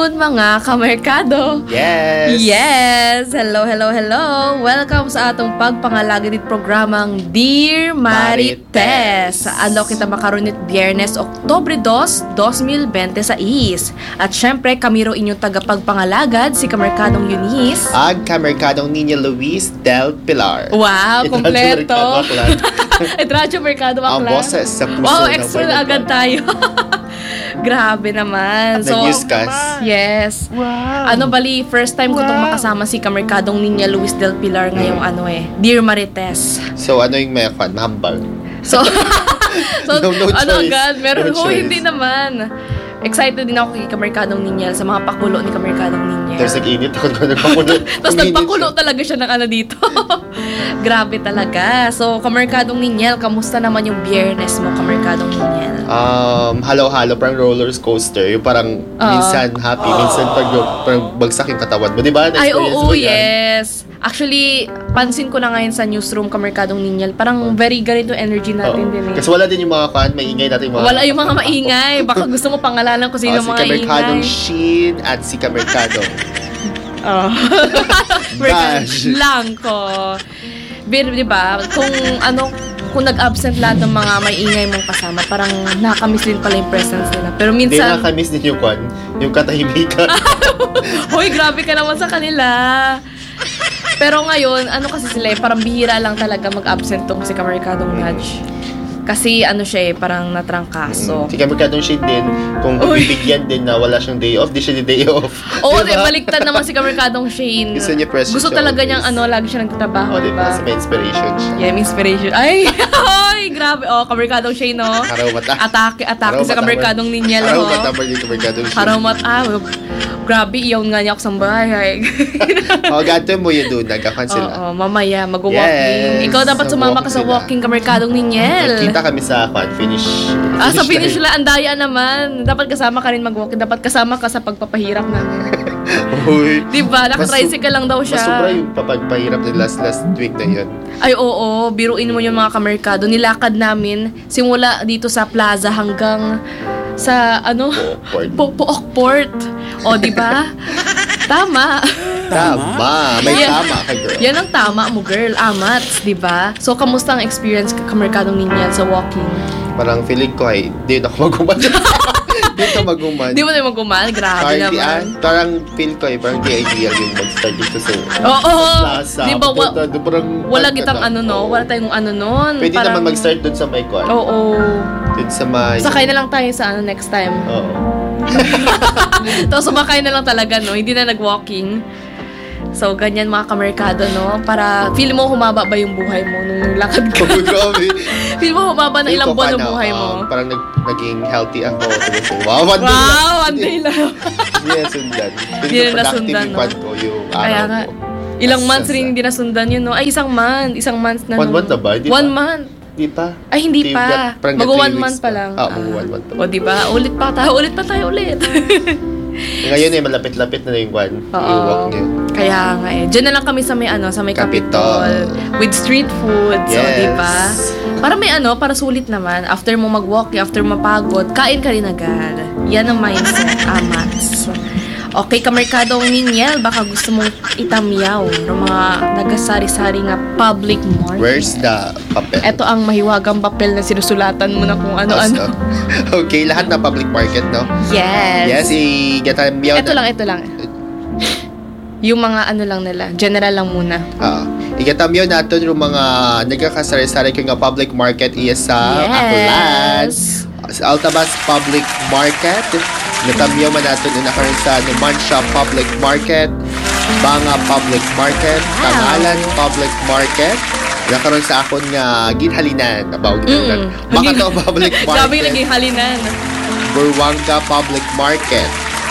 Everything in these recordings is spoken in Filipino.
afternoon mga kamerkado. Yes! Yes! Hello. Welcome sa atong pagpangalagid programang Dear Marites. Ano kita makarunit Biyernes, Oktobre 2, 2026. At syempre, kami ro inyong tagapagpangalagad, si Kamerkadong Eunice. Ag Kamerkadong Niña Luis del Pilar. Wow, kompleto. Radyo Merkado Ang Aklan. boses sa puso Wow, ng extra Bulacan. na agad tayo. Grabe naman. Nag-newscast. Yes. Wow. Ano bali, first time ko itong makasama si Kamerkadong Niña Luis del Pilar ngayong Dear Marites. So, ano yung may kwan? Mahambal. So, No choice. agad? Meron No choice. hindi naman. Excited din ako kay Kamerkadong Niña sa mga pakulo ni Kamerkadong Niña. Tapos nag-init ako kung nagpakulo. Tapos nagpakulo talaga siya ng dito. Grabe talaga. So, Kamerkadong Niñel, kamusta naman yung Biyernes mo, Kamerkadong Niñel? Halo-halo, parang roller coaster. Yung parang minsan happy, minsan parang bagsak yung katawan mo. Di ba? Ay, Na-experience oo, mo yan? yes. Actually, pansin ko na ngayon sa newsroom, Kamerkadong Niñel, parang very ganito energy natin Oo. din eh. Kasi wala din yung mga kwan, maingay natin yung mga... Wala yung mga maingay. Baka gusto mo pangalanan kung sino si mga Kamerkadong ingay. Sheen at si Kamerkadong Oh. Bash. lang ko. Pero, di ba, kung nag-absent lahat ng mga may ingay mong kasama, parang nakakamiss din pala yung presence nila. Pero Hindi minsan, nakakamiss din yung kwan, yung katahimikan. hoy, grabe ka naman sa kanila. Pero ngayon, kasi sila parang bihira lang talaga mag-absent tong si Kamerkadong Nudge. Kasi siya parang natrangkaso. Si Kamerkadong Sheen din, kung bibigyan din na wala siyang day off, di siya ni day off. Oo, Diba? baliktad naman si Kamerkadong Shane. Gusto niya press Gusto siya talaga always. niyang lagi siya nagtatrabaho, O, diba? Kasi may inspiration siya. Yeah, may inspiration. Ay, ay, grabe. Kamerkadong Shane, no? Haraw mata. Atake sa Kamerkadong Niñel, Haraw no? mata mo yung Kamerkadong Sheen. Haramat, grabe, iyaw nga niya ako sa bahay. Gato mo yun doon, nagkakan sila. Oo, mamaya, mag-walking. Yes, Ikaw dapat sumama ka sa sila. walking, Kamerkadong Niñel. Nagkita kami sa finish. Sa finish lang, andaya naman. Dapat kasama ka rin mag-walking. Dapat kasama ka sa pagpapahirap namin. Uy. Diba? Nakatricycle lang daw siya. Mas sobra yung papagpahirap ng last week na yun. Ay, oo. Biruin mo yung mga Kamerkado. Nilakad namin simula dito sa plaza hanggang sa Pookport. O, diba? Tama. Tama. May Yan. tama ka, girl. Yan ang tama mo, girl. Amats, diba? So, kamusta ang experience Kamerkadong Niñel sa walking? Parang feeling ko ay, di ako maguman. Di ka maguman. Di mo na magumal? Grabe naman. Parang feel ko ay, parang di ideal yung mag-start dito sa Oo. plaza. Di ba, wala kitang Oo. wala tayong nun. Pwede Parang- naman mag-start dun sa may kwan. Oo. Dun sa may... Sakay na lang tayo sa next time. Oo. Tapos sumakay na lang talaga, no? Hindi na nag-walking. So, ganyan mga Kamerkado, no? Para, feel mo humaba ba yung buhay mo nung lakad ka? Oh, grabe. Feel mo humaba ng Feel ilang ko buwan pa ng na, buhay mo? Parang naging healthy ako. Tapos, wow, one day lang. Wow, one day lang. Hindi na sundan. Hindi na nasundan, yung no? kwan ko, yung Kaya araw nga, ko. ilang Asa- months rin hindi nasundan yun, no? Ay, isang month na. 1 month na ba? Di 1 pa? month. Di pa? Ay, hindi pa. Parang Mag 3 1 weeks month pa lang. mag 1 month pa. O, diba? Ulit pa tayo. Ngayon malapit-lapit na yung kwan. Oo. Yung walk niyo. Kaya nga Diyan na lang kami sa may Capitol. Capitol. With street food. So, Yes. diba? Para para sulit naman. After mo mag-walking, after mapagod, kain ka rin agad. Yan ang mindset, amats. Okay, Kamerkadong Niñel, baka gusto mong itamyaw ng mga nagasari-sari nga public market. Where's the papel? Ito ang mahiwagang papel na sinusulatan mo na kung ano-ano. Okay, lahat na public market, no? Yes. Yes, i-gatamyaw Ito lang. Yung mga lang nila. General lang muna. Igatamyaw natin yung mga nagkakasari-sari ko nga public market is sa Aklan. Sa Altabas Public Market. Natamyaw man natin yung nakaroon sa Numancia Public Market. Banga Public Market. Tangalan Public Market. Nakaroon sa akon nga ginhalinan. Baka to Public Sabi Market. naging halinan. Burwanga Public Market.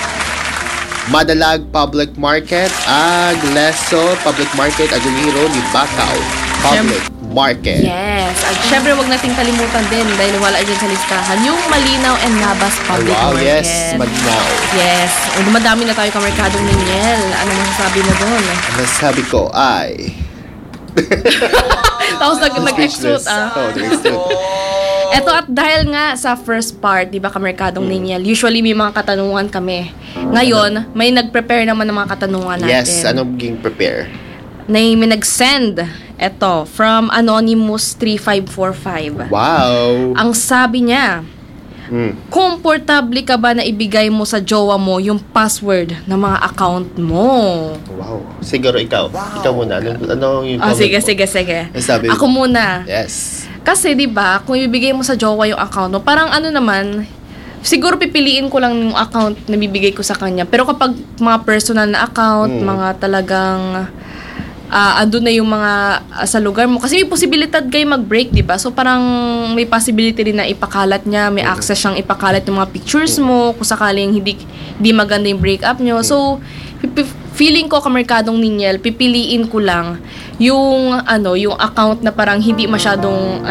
Madalag Public Market, Leso Public Market, Agumiro, Libakaw Public Market. Yes. At syempre, wag nating kalimutan din dahil wala dyan sa listahan, yung Malinaw and Nabas Public Wow, Market. yes, Malinaw. Yes. Madami na tayo Kamerkadong Niñel. Ano masasabi mo doon? Ang nasabi ko ay... Tapos nag-extrude, nag-extrude. Eto at dahil nga sa first part, di ba, Kamerkadong Niniel, usually may mga katanungan kami. Ngayon, may nag-prepare naman ng mga katanungan natin. Yes, anong ging prepare? May nag-send. Eto, from Anonymous3545. Wow! Ang sabi niya, komportable ka ba na ibigay mo sa jowa mo yung password ng mga account mo? Wow. Siguro ikaw. Ikaw muna. Ano yung comment Sige. mo? Sabi Ako muna. Yes. Kasi 'di ba, kung ibibigay mo sa jowa yung account mo, parang ano naman, siguro pipiliin ko lang yung account na bibigay ko sa kanya. Pero kapag mga personal na account, mga talagang andun na yung mga sa lugar mo. Kasi may posibilidad kayo mag-break, di ba? So, parang may possibility rin na ipakalat niya, may access siyang ipakalat yung mga pictures mo, kung sakaling hindi maganda yung breakup nyo. So, feeling ko, Kamerkadong Niniel, pipiliin ko lang yung account na parang hindi masyadong,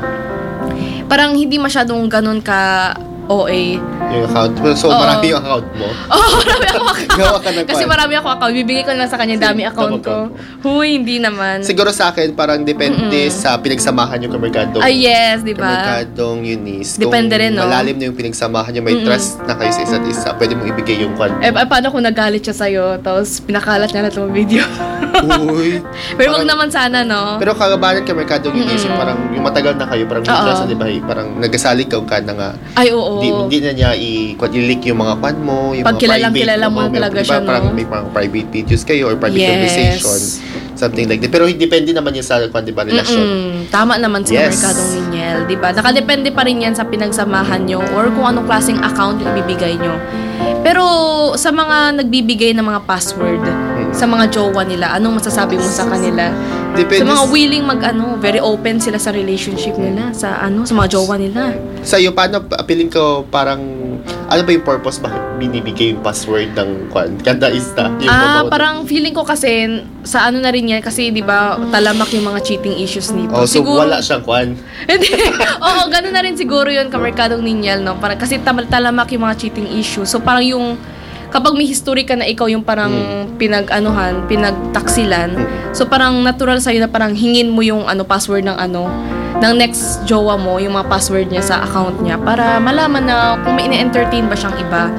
parang hindi masyadong ganun ka OA. Yung account mo. So, marami yung account mo? Marami ako account. Gawa ka ng Kasi marami ako account. Bibigay ko lang sa kanya dami account ko. Huy, hindi naman. Siguro sa akin, parang depende sa pinagsamahan yung Kamerkadong. Yes, di ba? Kamerkadong Eunice. Depende rin, no? Kung malalim na yung pinagsamahan nyo, may trust na kayo sa isa't isa, pwede mong ibigay yung kwan. Paano kung nagalit siya sa'yo, tapos pinakalat niya na itong video? Uy. Pero wag naman sana, no? Pero kagabalan Kamerkadong Eunice, parang yung matagal na kayo, parang may trust na, di ba? Parang nagasalig ka na nga. Ay, oo. Hindi na niya i-leak yung mga kwan mo, yung pag mga private. Kilala mo talaga siya, no? Parang may parang private videos kayo or private conversations. Something like that. Pero depende naman yan sa kwan, di ba, relasyon. Tama naman sa Kamerkadong Niniel, di ba? Nakadepende pa rin yan sa pinagsamahan nyo or kung anong klaseng account yung ibibigay nyo. Pero sa mga nagbibigay ng mga password, sa mga jowa nila, anong masasabi mo sa kanila? Depende sa mga willing very open sila sa relationship nila, sa mga jowa nila. Sa iyo, paano, feeling ko parang, ano ba yung purpose bakit binibigay yung password ng kwan? Kandaista? Parang feeling ko kasi, sa na rin yan, kasi di ba talamak yung mga cheating issues nito. Oh, so siguro, wala siyang kwan? Hindi. Oo, ganun na rin siguro yun, Kamerkadong Niniel, no? Parang, kasi talamak yung mga cheating issues. So parang yung, kapag may history ka na ikaw yung parang pinagtaksilan, so parang natural sa'yo na parang hingin mo yung password ng next jowa mo, yung mga password niya sa account niya para malaman na kung may ina-entertain ba siyang iba.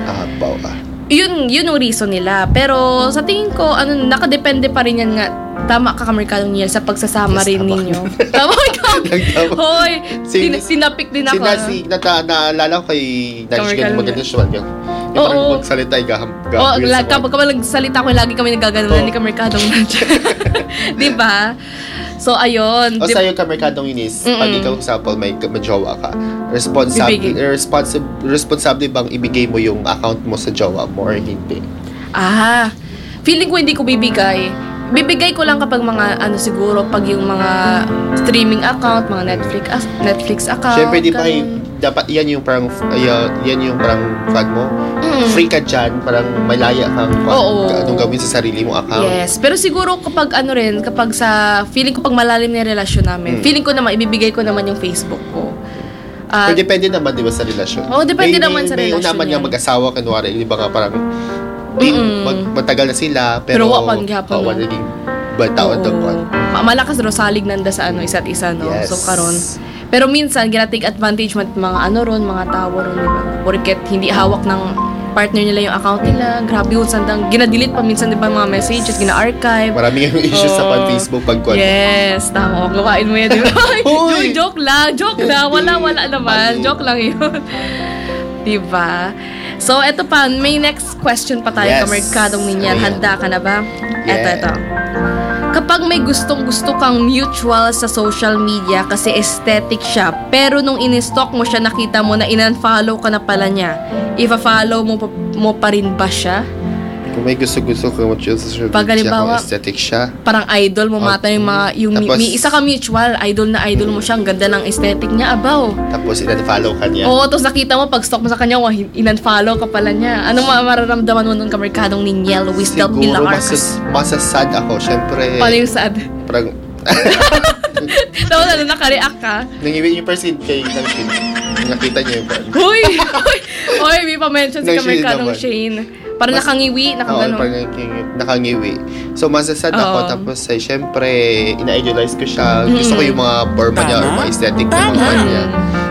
Yun yung reason nila. Pero sa tingin ko, nakadepende pa rin yan nga. Tama ka, Kamerkadong Niniel, sa pagsasama rin ninyo. Tama ka. Hoy, sinapik din ako. Naalala ko kay Nash maganda siya. Yung parang magsalita ay kapag nagsalita ko, lagi kami nagagano'n ni Kamerkadong Niniel. Diba? So, ayun. Sa'yo, Kamerkadong Eunice, pag ikaw, example, may jowa ka, responsable bang ibigay mo yung account mo sa jowa mo or hindi? Feeling ko hindi ko bibigay. Bibigay ko lang kapag mga siguro pag yung mga streaming account, mga Netflix account. Siyempre, di ba dapat yan yung parang fan mo? Free ka dyan, parang malaya kang anong gawin sa sarili mong account. Yes, pero siguro kapag kapag feeling ko pag malalim na yung relasyon namin, feeling ko naman, ibibigay ko naman yung Facebook ko. Pero depende naman, di ba, sa relasyon? Depende naman sa relasyon. May naman nga mag-asawa, kunwari, di ba nga parang matagal na sila, pero wapan gihapon. Naging bad taon to buwan. Malakas salig nanda sa isa't isa, no? Yes. So, karon. Pero minsan, gina-take advantage mga mga tao ron, di ba? Porket hindi hawak ng partner nila yung account nila. Grabe yun, sandang gina-delete pa minsan, di ba, mga messages, gina-archive. Marami yung issues sa Facebook pag-kwan. Yes, tama. Gawain mo yan, di ba? Joke lang. Wala naman. Joke lang yun. Di ba? So, eto pa, may next question pa tayo, Kamerkadong Niniel. Handa ka na ba? Yeah. Eto. Kapag may gustong-gusto kang mutual sa social media kasi aesthetic siya, pero nung in-stalk mo siya, nakita mo na in-unfollow ka na pala niya, ifa-follow mo pa rin ba siya? Kung may gusto-gusto ka mutual sa social media, kung aesthetic siya. Parang idol mo mata yung mga, may isa ka mutual, idol mo siya, ang ganda ng aesthetic niya, abaw. Tapos in-unfollow ka niya. Oo, tapos nakita mo, pag stalk mo sa kanya, in-unfollow ka pala niya. Anong mararamdaman mo nung Kamerkadong Niniel, Wisdom Bilang Arcas? Siguro masasad ako, syempre. Paano yung sad? Parang, tapos naka-react ka? nangiwi yung person kay Shane. Nakita niya yung pan. Huy, may pa-mention si Kamerkadong Shane. Parang nakangiwi, nakagano. Nakangiwi. So, masasad ako. Tapos, syempre, ina-idealize ko siya. Gusto ko yung mga forma niya or mga aesthetic na mga niya.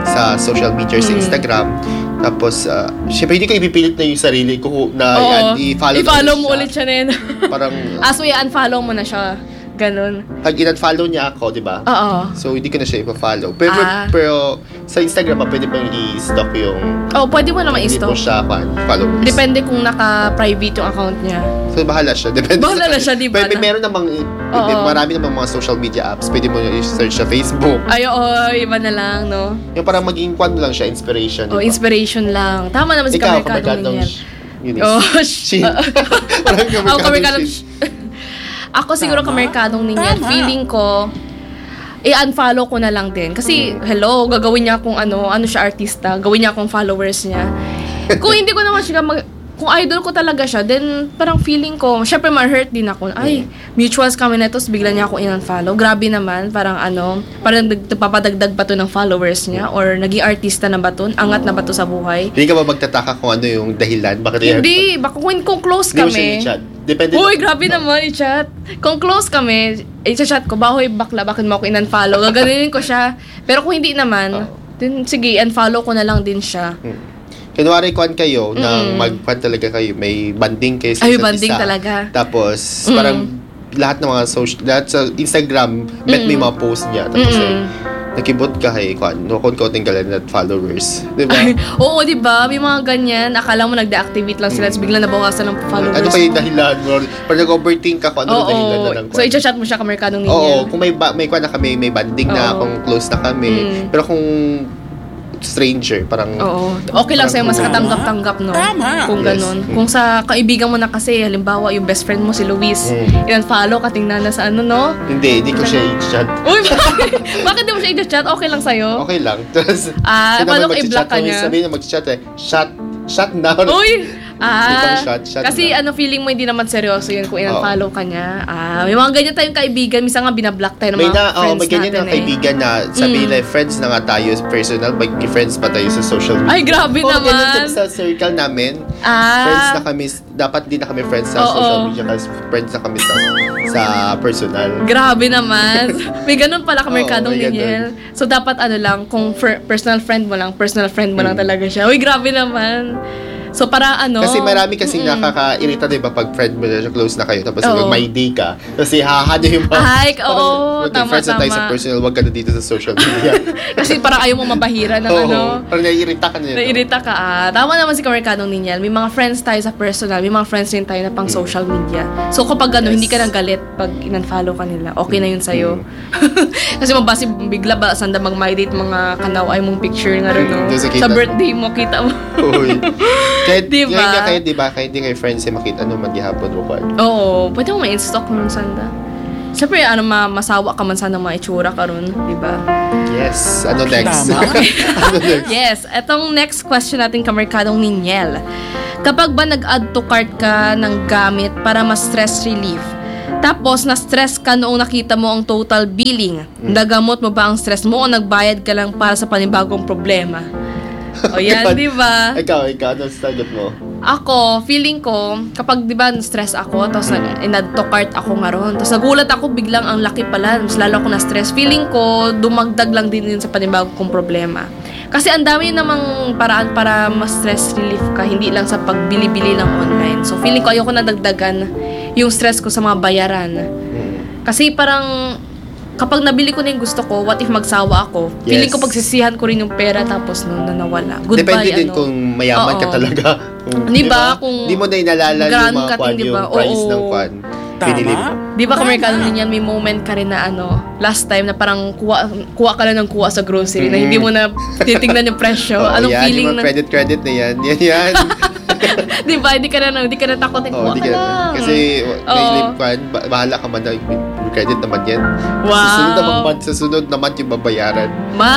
sa social media, sa Instagram. Tapos, syempre, hindi ko ipipilit na yung sarili ko na i-follow mo ulit siya na yun. Parang, so i-unfollow mo na siya. Ganun. Pag in-unfollow niya ako, di ba? Oo. So, hindi ko na siya ipa-follow. Pero sa Instagram, pwede pang i-stalk yung... pwede mo naman i-stalk. Hindi ko siya followers. Depende kung naka-private yung account niya. So, bahala siya. Depende bahala siya, di ba? Meron namang, marami namang mga social media apps. Pwede mo i-search sa Facebook. Iba na lang, no? Yung parang maging lang siya, inspiration. Diba? Inspiration lang. Tama naman si Kamerkadong Niniel. Parang Kamerkadong Ako siguro Kamerkadong Niniel, feeling ko, i-unfollow ko na lang din. Kasi, gagawin niya kung ano siya artista, gawin niya kung followers niya. Kung hindi ko naman siya kung idol ko talaga siya, then parang feeling ko, syempre ma-hurt din ako. Mutuals kami na ito, bigla niya ako in-unfollow. Grabe naman, parang papadagdag ba to ng followers niya? Or naging artista na ba to? Angat na ba to sa buhay? Hindi ka ba magtataka kung ano yung dahilan? Hindi, baka kung close kami. Hindi mo siya i-chat. Depende. Grabe naman i-chat. Kung close kami, i-chat ko, bahoy bakla, bakit mo ako in-unfollow? Gaganunin ko siya. Pero kung hindi naman, then sige, unfollow ko na lang din siya. Kunwari kuan kayo, nang mag-fan talaga kayo, may banding kayo sa isa't banding isa. Talaga. Tapos, parang lahat ng mga lahat sa Instagram, may mga post niya. Tapos, nakibot ka konting galan at followers. Diba? Oo, diba? May mga ganyan. Akala mo nag-deactivate lang sila, biglang nabawasan ng followers. Ano pa yung dahilan? Pag nag-overthink ka, ano dahilan na lang? So, i-chat mo siya Kamerkadong Niniel. Kung may kuan na kami, may banding na, kung close na kami. Pero kung stranger, parang... Okay lang sa'yo, mas katanggap-tanggap, no? Tama. Kung ganun. Kung sa kaibigan mo na kasi, halimbawa, yung best friend mo si Luis, i-unfollow ka, tingnan na sa no? Hindi ko siya i-chat. Uy, bakit di mo siya i-chat? Okay lang sa'yo? Okay lang. Tapos, paano ka i-block ka niya? Sabihin na mag-chat shut down. Uy! Shut kasi down. feeling mo hindi naman seryoso yun kung in-unfollow ka niya. May mga ganyan tayong kaibigan, minsan nga binablock tayo ng mga friends natin. May ganyan na kaibigan na sabihin na friends na nga tayo personal, mag-friends pa tayo sa social media. Ay, grabe naman. Ganyan sa circle namin. Friends na kami, dapat din na kami friends sa social media kasi friends na kami sa personal. Grabe naman. May ganun pala Kamerkadong Niniel. So, dapat lang, kung personal friend mo lang talaga siya. Uy, grabe naman. So, para Kasi marami kasing nakaka-irita, diba, pag friend mo na siya, close na kayo, tapos may day ka, kasi hahado yung mga... tama. Friends na tayo sa personal, wag ka na dito sa social media. Kasi parang ayaw mo mabahira ng Parang naiirita ka na yun. Naiirita ka, Tama naman si Kamerkadong Niniel. May mga friends tayo sa personal, may mga friends rin tayo na pang social media. So, kapag hindi ka nang galit pag in-unfollow ka nila, okay na yun sa'yo. Kasi mabasi bigla ba, sanda mag-my date, mga kanaw ay mong picture nga rin, no? Sa birthday mo, kita mo. Kahit diba? Kahit hindi kayo friends makita maghihapon mo ba? Oo, pwede mo ma-instock nun sanda. Siyempre, masawa ka man sana mga itsura ka ron, diba? Yes. Ano next? Yes. Etong next question natin, Kamerkadong Niniel. Kapag ba nag-add to cart ka ng gamit para mas stress relief, tapos na-stress ka noong nakita mo ang total billing, nagamot mo ba ang stress mo o nagbayad ka lang para sa panibagong problema? O yan, di ba? Ikaw, ano sagot mo? Ako, feeling ko, kapag di ba stress ako, tapos in-add to cart ako nga ron, tapos nagulat ako biglang ang laki pala, mas lalo ako na-stress. Feeling ko, dumagdag lang din sa panibago kong problema. Kasi ang dami namang paraan para mas stress relief ka, hindi lang sa pagbili-bili ng online. So, feeling ko, ayoko na dagdagan yung stress ko sa mga bayaran. Kasi parang, kapag nabili ko na yung gusto ko, what if magsawa ako? Yes. Feeling ko pagsisihan ko rin yung pera tapos nawala. Goodbye, depende din kung mayaman ka talaga. Diba? Kung di mo na inalala yung mga kwan, diba? Yung price ng kwan. Pinili mo. Di ba Kamerkadong Niniel, may moment ka rin na last time na parang kuha ka lang ng kuha sa grocery na hindi mo na titingnan yung presyo. Anong feeling na? Credit na yan. Yan. Di ba? Hindi ka na takot na kuha ka lang. Kasi bahala ka man na credit naman yan. Wow. Sa sunod naman yung babayaran.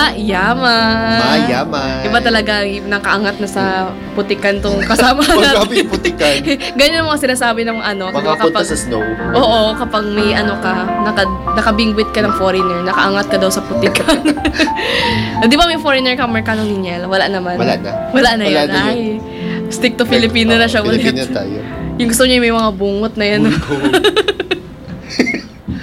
Mayaman. Iba talaga, nakaangat na sa putikan tong kasama natin. Grabe yung putikan. Ganyan mga sinasabi ng Makapunta sa snow. Oo, kapag may nakabingwit ka ng foreigner, nakaangat ka daw sa putikan. Di ba may foreigner ka, Kamerkadong Niniel? Wala naman. Wala na yan. Ay, stick to Filipino na siya. Filipino tayo. Yung gusto niya may mga bungot na yan.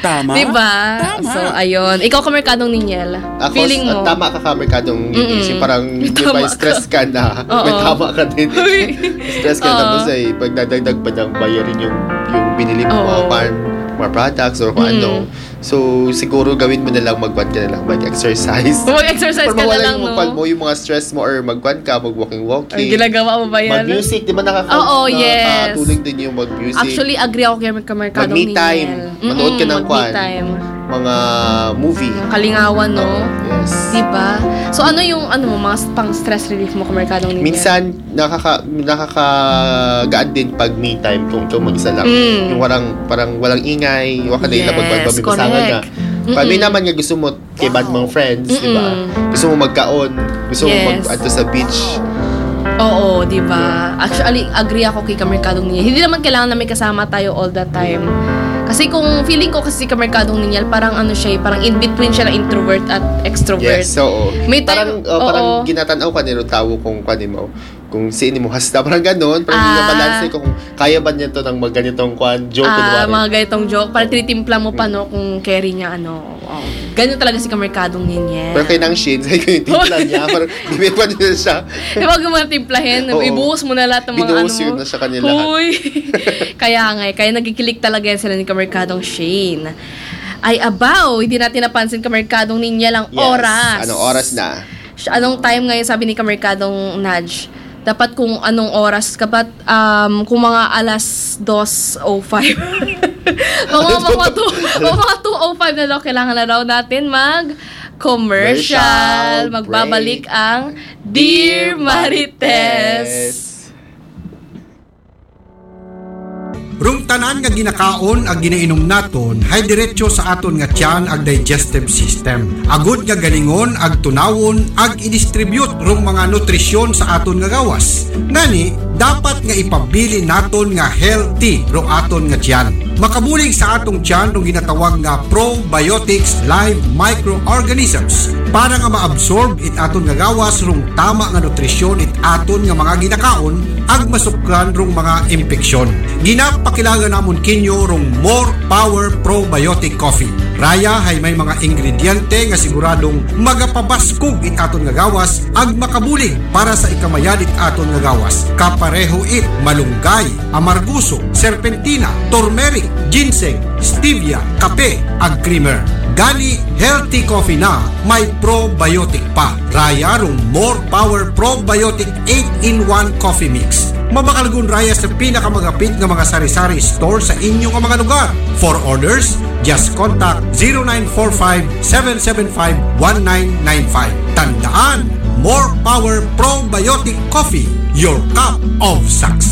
Tama. Diba? Tama. So, ayun. Ikaw kamerkadong Ninyel. Ako, Feeling mo? tama ka kamerkadong Nini. Parang Tama may stress ka na. Oo. May tama ka din. Stress ka Oo. tapos ay pag nadagdag pa niyang bayarin yung binili mo Oo. mga products or kung ano. So, siguro gawin mo na lang mag-1 ka na lang, mag-exercise. Mag-exercise Para ka na mawala lang, yung no? mo yung mga stress mo or mag-1 ka, mag-walking-walking. Ang ginagawa mo ba yan? Mag-music, di ba Oo, yes. nakakatulong din yung mag-music. Actually, agree ako kay kamerkadong Mag-me time. Manood ka ng mag-me time. mga movie. Kalingawan, no? Yes. Diba? So, ano yung mga pang-stress relief mo kamerkadong Ninyel? Minsan, nakakagaan din pag me time kung mag-isa lang. Yung parang walang ingay, waka na ilabag babibasangan na. Pag may naman nga gusto mo kay bad mga friends, di ba? Gusto mo magkaon, gusto mo mag-ato sa beach. Oo, di ba? Actually, agree ako kay kamerkadong Ninyel. Hindi naman kailangan na may kasama tayo all the time. Kasi kung feeling ko kasi kamerkadong Ninyel, parang parang in between siya ng introvert at extrovert. Yes, oo. May time, parang ginatanaw ka nilo tawo kung kanimo. Kung sino mo hasta, parang gano'n. Parang hindi na balance kung kaya ba niya to ng ganitong joke. Mga ganitong joke. Parang tinitimpla mo pa, no, kung carry niya, Ganyan talaga si kamerkadong Ninyel. Pero kay nang shades, ay kung yung timpla niya, parang bibig pa nila siya. Huwag mo na timplahin. Ibuhos mo na lahat ng mga Binuhos yun na sa kanila. Huy. Kaya nagikilik talaga yan sila ni kamerkadong Shane. Ay, abaw, hindi natin napansin kamerkadong Ninyel ang oras. Anong oras na? Anong time ngayon, sabi ni kamerkadong Nudge? Dapat kung anong oras, kung mga alas 2:05. mga 2:05 na daw, kailangan na raw natin mag-commercial. Magbabalik ang Dear Marites. Rung tanan nga ginakaon ag ginainom naton hay diretso sa aton nga tiyan ag digestive system. Agud nga galingon ag tunawon ag i-distribute rung mga nutrisyon sa aton nga gawas. Ngani dapat nga ipabili naton nga healthy rung aton nga tiyan. Makabulig sa atong tiyan rung ginatawag nga probiotics live microorganisms para nga maabsorb it aton nga gawas rung tama nga nutrisyon it aton nga mga ginakaon ag masukran rung mga impeksyon. Ginapakilala namon kinyo rung More Power Probiotic Coffee. Raya hay may mga ingrediente nga siguradong magapabaskog it aton nga gawas ag makabulig para sa ikamayad it aton nga gawas. Kapareho it malunggay, amarguso, serpentina, turmeric, ginseng, stevia, kape ag creamer. Gani healthy coffee na may probiotic pa. Raya rung More Power Probiotic 8-in-1 Coffee Mix. Mabakalgun raya sa pinakamagapit ng mga sari-sari store sa inyong mga lugar. For orders, just contact 0945-775-1995. Tandaan, More Power Probiotic Coffee, your cup of success.